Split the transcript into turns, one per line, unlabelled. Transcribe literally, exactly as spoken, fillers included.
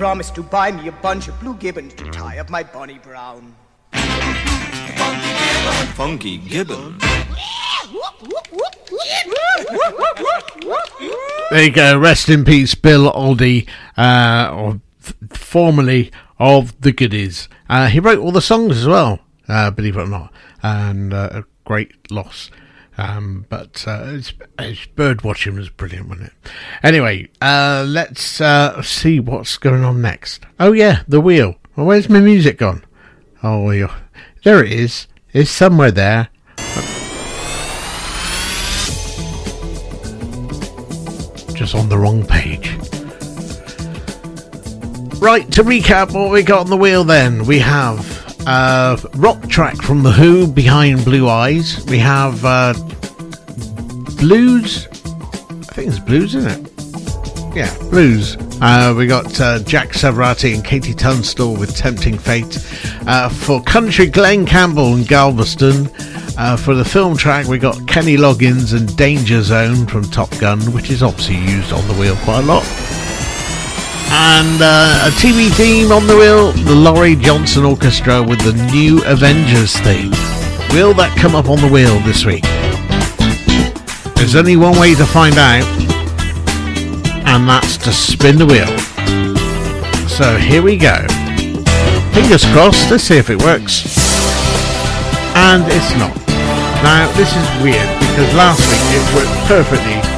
promised to buy me a bunch of blue gibbons to tie up my Bonnie Brown.
Funky Gibbon.
There you go. Rest in peace, Bill Oldie, uh, or th- formerly of the Goodies. Uh, he wrote all the songs as well, uh, believe it or not, and uh, a great loss. Um, but uh, his, his bird watching was brilliant, wasn't it? Anyway, uh, let's uh, see what's going on next. Oh yeah, the wheel. Well, where's my music gone? Oh, yeah. There it is. It's somewhere there. Just on the wrong page. Right, to recap what we got on the wheel then. We have uh, rock track from The Who, Behind Blue Eyes. We have uh, blues. I think it's blues, isn't it? Yeah, blues. Uh, we got uh, Jack Savarati and Katie Tunstall with Tempting Fate. Uh, for country, Glenn Campbell and Galveston. Uh, for the film track, we got Kenny Loggins and Danger Zone from Top Gun, which is obviously used on the wheel quite a lot. And uh, a T V theme on the wheel, the Laurie Johnson Orchestra with the new Avengers theme. Will that come up on the wheel this week? There's only one way to find out, and that's to spin the wheel. So here we go. Fingers crossed, let's see if it works. And it's not. Now this is weird because last week it worked perfectly